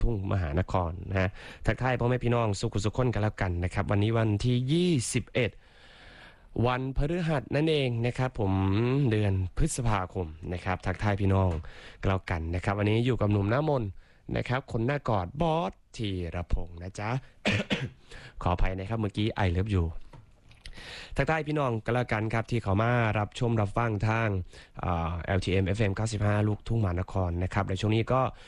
ทุ่งมหานครนะฮะทักทายพ่อแม่พี่น้องสุขสุขคนกันแล้วกันนะครับวันนี้วันที่21วันพฤหัสนั่นเองนะครับผมเดือนพฤษภาคมนะครับทักทายพี่น้องกันแล้วกันนะครับวันนี้อยู่กับหนุ่มหน้ามนนะครับคนหน้ากอดบอสธีรพงษ์นะจ๊ะ ขออภัยนะครับเมื่อกี้ไอเลิฟอยู่ทักทายพี่น้องกันแล้วกันครับที่เขามารับชมรับฟังทางLTM FM 95ลูกทุ่งมหานครนะครับในช่วงนี้ก็